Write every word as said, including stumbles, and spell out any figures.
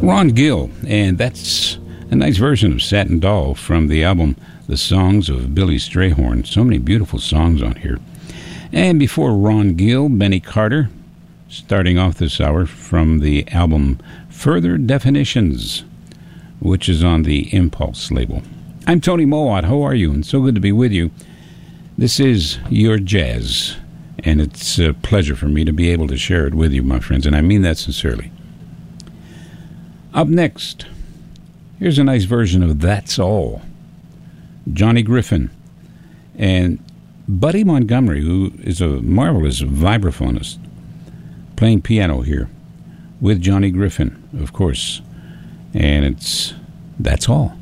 Ron Gill, and that's a nice version of Satin Doll from the album The Songs of Billy Strayhorn. So many beautiful songs on here. And before Ron Gill, Benny Carter, starting off this hour from the album Further Definitions, which is on the Impulse label. I'm Tony Mowat. How are you? And so good to be with you. This is Your Jazz, and it's a pleasure for me to be able to share it with you, my friends, and I mean that sincerely. Up next, here's a nice version of That's All. Johnny Griffin and Buddy Montgomery, who is a marvelous vibraphonist, playing piano here with Johnny Griffin, of course. And it's That's All.